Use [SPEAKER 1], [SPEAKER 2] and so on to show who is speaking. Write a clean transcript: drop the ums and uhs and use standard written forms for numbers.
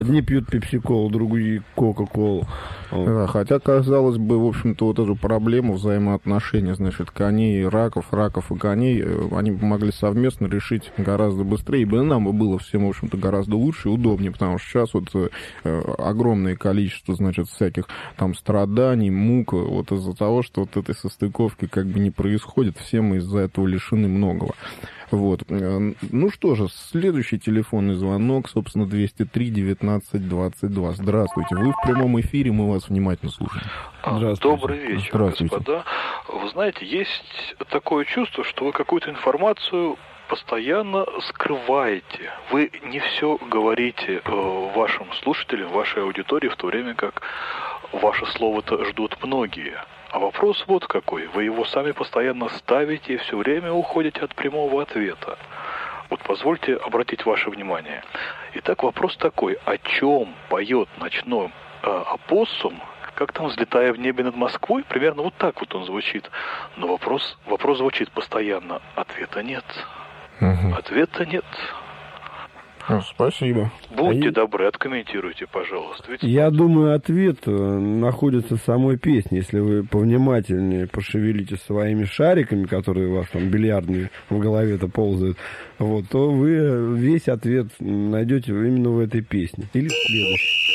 [SPEAKER 1] Одни пьют пепси-колу, другие кока-колу.
[SPEAKER 2] Да, хотя, казалось бы, в общем-то, вот эту проблему взаимоотношений, значит, коней и раков и коней, они бы могли совместно решить гораздо быстрее, и нам бы было всем, в общем-то, гораздо лучше и удобнее, потому что сейчас вот огромное количество, значит, всяких там страданий, мук, вот из-за того, что вот этой состыковки как бы не происходит, все мы из-за этого лишены многого. Вот. Ну что же, следующий телефонный звонок, собственно, 203-19-22. Здравствуйте, вы в прямом эфире, мы вас внимательно слушаем.
[SPEAKER 3] Добрый вечер, господа. Вы знаете, есть такое чувство, что вы какую-то информацию постоянно скрываете. Вы не все говорите вашим слушателям, вашей аудитории, в то время как ваше слово-то ждут многие. А вопрос вот какой. Вы его сами постоянно ставите и все время уходите от прямого ответа. Вот позвольте обратить ваше внимание. Итак, вопрос такой. О чем поет ночной опоссум, как там, взлетая в небе над Москвой? Примерно вот так вот он звучит. Но вопрос звучит постоянно. Ответа нет. Ответа нет.
[SPEAKER 2] Спасибо.
[SPEAKER 3] Будьте добры, откомментируйте, пожалуйста.
[SPEAKER 1] Я думаю, ответ находится в самой песне. Если вы повнимательнее пошевелите своими шариками, которые у вас там бильярдные в голове-то ползают, вот, то вы весь ответ найдете именно в этой песне. Или в следующей.